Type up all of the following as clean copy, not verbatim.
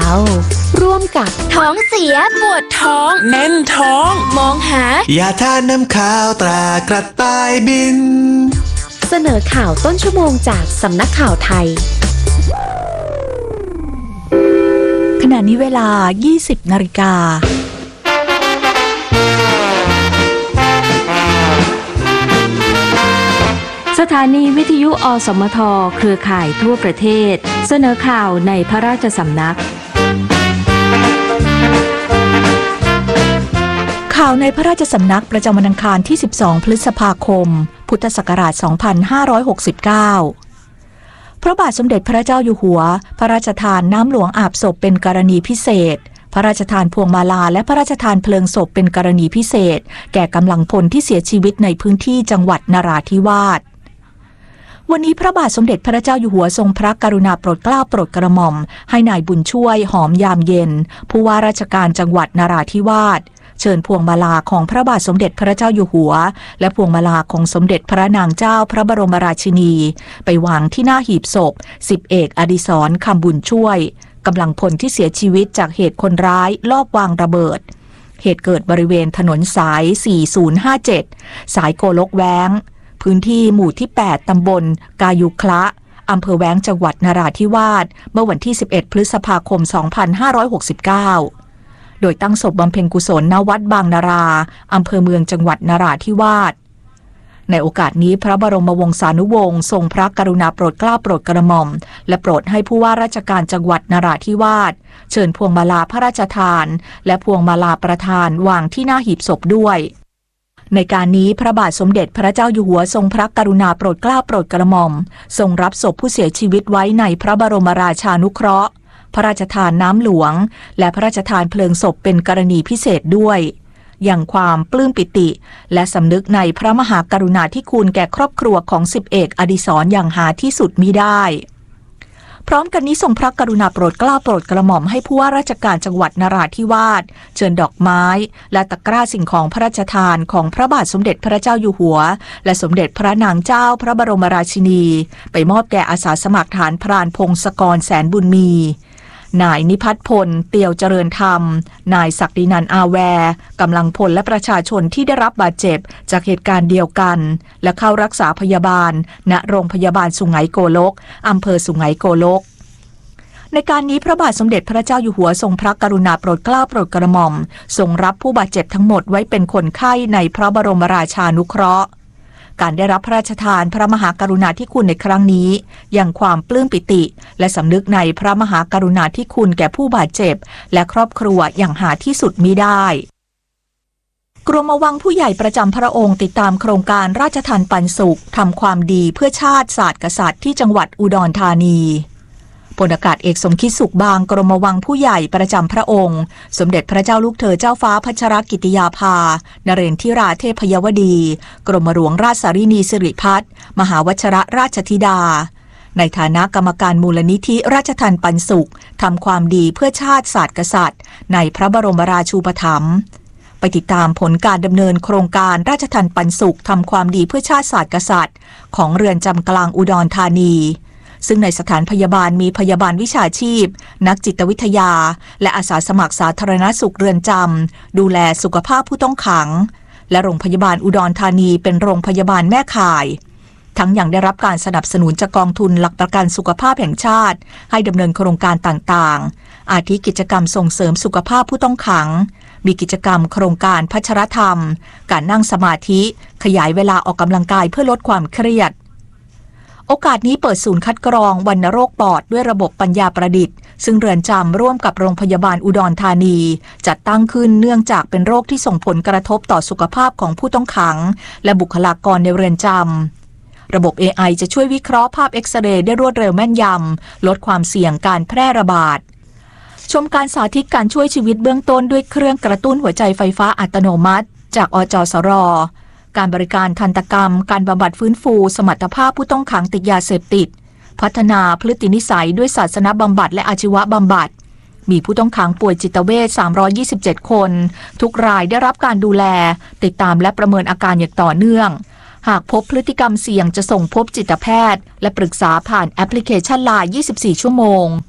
ร่วมกับท้องเสียปวดท้องแน่นท้องมองหายาทาน้ำขาวตรากระต่ายบินเสนอข่าวต้นชั่วโมงจากสำนักข่าวไทยขณะนี้เวลา 20 นาฬิกาสถานีวิทยุอสมทเครือข่ายทั่วประเทศเสนอข่าวในพระราชสำนักข่าวในพระราชสำนักประจำวันอังคารที่ 12 พฤษภาคม พุทธศักราช 2569 พระบาทสมเด็จพระเจ้าอยู่หัวพระราชทานน้ำหลวงอาบศพเป็นกรณีพิเศษพระราชทานพวงมาลาและพระราชทานเพลิงศพเป็นกรณีพิเศษแก่กำลังพลที่เสียชีวิตในพื้นที่จังหวัดนราธิวาสวันนี้พระบาทสมเด็จพระเจ้าอยู่หัวทรงพระกรุณาโปรดเกล้าโปรดกระหม่อมให้นายบุญช่วยหอมยามเย็นผู้ว่าราชการจังหวัดนราธิวาสเชิญพวงมาลาของพระบาทสมเด็จพระเจ้าอยู่หัวและพวงมาลาของสมเด็จพระนางเจ้าพระบรมราชินีไปวางที่หน้าหีบศพ10 เอกอดิศรคำบุญช่วยกำลังพลที่เสียชีวิตจากเหตุคนร้ายลอบวางระเบิดเหตุเกิดบริเวณถนนสาย 4057 สายโกลกแว้งพื้นที่หมู่ที่ 8 ตำบลกายุคละอำเภอแว้งจังหวัดนราธิวาสเมื่อวันที่ 11 พฤษภาคม 2569 โดยตั้งศพบำเพ็ญกุศลณวัดบางนาราอำเภอเมืองจังหวัดนราธิวาสในโอกาสนี้พระบรมวงศานุวงศ์ทรงพระกรุณาโปรดเกล้าโปรดกระหม่อมและโปรดให้ผู้ว่าราชการจังหวัดนราธิวาสเชิญพวงมาลาพระราชทานและพวงมาลาประธานวางที่หน้าหีบศพด้วยในการนี้พระบาทสมเด็จพระเจ้าอยู่หัวทรงพระกรุณาโปรดเกล้าโปรดกระหม่อมทรงรับศพผู้เสียชีวิตไว้ในพระบรมราชานุเคราะห์พระราชทานน้ำหลวงและพระราชทานเพลิงศพเป็นกรณีพิเศษด้วยอย่างความปลื้มปิติและสำนึกในพระมหากรุณาธิคุณแก่ครอบครัวของ10 เอกอดิศรอย่างหาที่สุดมิได้พร้อมกันนี้ทรงพระกรุณาโปรดเกล้าโปรดกระหม่อมให้ผู้ว่าราชการจังหวัดนราธิวาสเชิญดอกไม้และตะกร้าสิ่งของพระราชทานของพระบาทสมเด็จพระเจ้าอยู่หัวและสมเด็จพระนางเจ้าพระบรมราชินีไปมอบแก่อาสาสมัครทหารพรานพงศกรแสนบุญมีนายนิพัฒน์พลเตียวเจริญธรรมนายศักดินันท์อาแวร์กำลังพลและประชาชนที่ได้รับบาดเจ็บจากเหตุการณ์เดียวกันและเข้ารักษาพยาบาลณโรงพยาบาลสุไหงโกลกอำเภอสุไหงโกลกในการนี้พระบาทสมเด็จพระเจ้าอยู่หัวทรงพระกรุณาโปรดเกล้าโปรดกระหม่อมทรงรับผู้บาดเจ็บทั้งหมดไว้เป็นคนไข้ในพระบรมราชานุเคราะห์การได้รับพระราชทานพระมหากรุณาธิคุณในครั้งนี้ยังความปลื้มปิติและสำนึกในพระมหากรุณาธิคุณแก่ผู้บาดเจ็บและครอบครัวอย่างหาที่สุดมิได้กรมวังผู้ใหญ่ประจำพระองค์ติดตามโครงการราชทานปันสุขทำความดีเพื่อชาติศาสตร์กษัตริย์ที่จังหวัดอุดรธานีพลอากาศเอกสมคิดสุขบางกรมวังผู้ใหญ่ประจำพระองค์สมเด็จพระเจ้าลูกเธอเจ้าฟ้าพัชรกิติยาภานเรนทิราเทพยวดีกรมหลวงราชสารินีสิริพัฒน์มหาวชิรราชธิดาในฐานะกรรมการมูลนิธิราชทานปันสุขทำความดีเพื่อชาติศาสตร์กษัตริย์ในพระบรมราชูปถัมภ์ไปติดตามผลการดำเนินโครงการราชทานปันสุขทำความดีเพื่อชาติศาสตร์กษัตริย์ของเรือนจำกลางอุดรธานีซึ่งในสถานพยาบาลมีพยาบาลวิชาชีพนักจิตวิทยาและอาสาสมัครสาธารณสุขเรือนจำดูแลสุขภาพผู้ต้องขังและโรงพยาบาลอุดรธานีเป็นโรงพยาบาลแม่ข่ายทั้งยังได้รับการสนับสนุนจากกองทุนหลักประกันสุขภาพแห่งชาติให้ดำเนินโครงการต่างๆอาทิกิจกรรมส่งเสริมสุขภาพผู้ต้องขังมีกิจกรรมโครงการพัชรธรรมการนั่งสมาธิขยายเวลาออกกำลังกายเพื่อลดความเครียดโอกาสนี้เปิดศูนย์คัดกรองวัณโรคปอดด้วยระบบปัญญาประดิษฐ์ซึ่งเรือนจำร่วมกับโรงพยาบาลอุดรธานีจัดตั้งขึ้นเนื่องจากเป็นโรคที่ส่งผลกระทบต่อสุขภาพของผู้ต้องขังและบุคลากรในเรือนจำระบบ AI จะช่วยวิเคราะห์ภาพเอ็กซเรย์ได้รวดเร็วแม่นยำลดความเสี่ยงการแพร่ระบาดชมการสาธิตการช่วยชีวิตเบื้องต้นด้วยเครื่องกระตุ้นหัวใจไฟฟ้าอัตโนมัติจากอจสร.การบริการทันตกรรมการบำบัดฟื้นฟูสมรรถภาพผู้ต้องขังติดยาเสพติดพัฒนาพฤตินิสัยด้วยศาสนบำบัดและอาชีวบำบัดมีผู้ต้องขังป่วยจิตเวช327 คนทุกรายได้รับการดูแลติดตามและประเมินอาการอย่างต่อเนื่องหากพบพฤติกรรมเสี่ยงจะส่งพบจิตแพทย์และปรึกษาผ่านแอปพลิเคชัน LINE 24 ชั่วโมง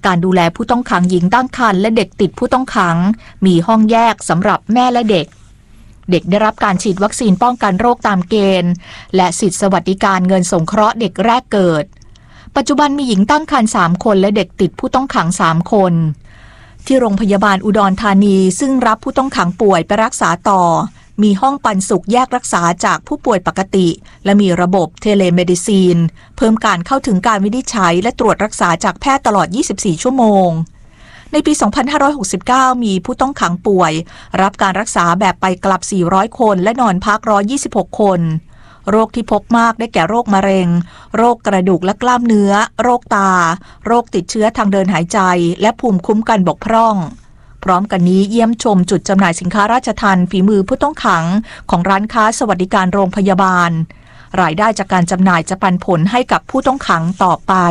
การดูแลผู้ต้องขังหญิงตั้งครรภ์และเด็กติดผู้ต้องขังมีห้องแยกสำหรับแม่และเด็กได้รับการฉีดวัคซีนป้องกันโรคตามเกณฑ์และสิทธิสวัสดิการเงินสงเคราะห์เด็กแรกเกิดปัจจุบันมีหญิงตั้งครรภ์3 คนและเด็กติดผู้ต้องขัง3 คนที่โรงพยาบาลอุดรธานีซึ่งรับผู้ต้องขังป่วยไปรักษาต่อมีห้องปันสุขแยกรักษาจากผู้ป่วยปกติและมีระบบเทเลเมดิซีนเพิ่มการเข้าถึงการวินิจฉัยและตรวจรักษาจากแพทย์ตลอด24 ชั่วโมงในปี 2569 มีผู้ต้องขังป่วยรับการรักษาแบบไปกลับ400 คนและนอนพัก126 คนโรคที่พบมากได้แก่โรคมะเร็งโรคกระดูกและกล้ามเนื้อโรคตาโรคติดเชื้อทางเดินหายใจและภูมิคุ้มกันบกพร่องพร้อมกันนี้เยี่ยมชมจุดจำหน่ายสินค้าราชทัณฑ์ฝีมือผู้ต้องขังของร้านค้าสวัสดิการโรงพยาบาลรายได้จากการจำหน่ายจะปันผลให้กับผู้ต้องขังต่อไป